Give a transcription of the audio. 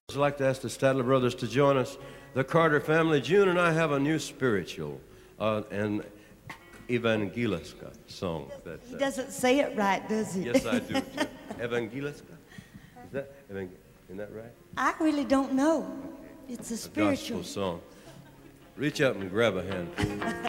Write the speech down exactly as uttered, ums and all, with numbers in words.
I'd like to ask the Statler brothers to join us. The Carter family, June and I have a new spiritual, uh, an Evangeliska song. That, uh, He doesn't say it right, does he? Yes, I do. Too. Evangeliska? Is that, isn't that right? I really don't know. It's a A spiritual gospel song. Reach up and grab a hand.